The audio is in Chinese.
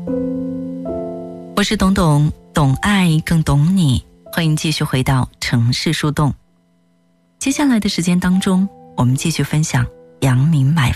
我是董董，懂爱更懂你，欢迎继续回到城市树洞。接下来的时间当中，我们继续分享阳明买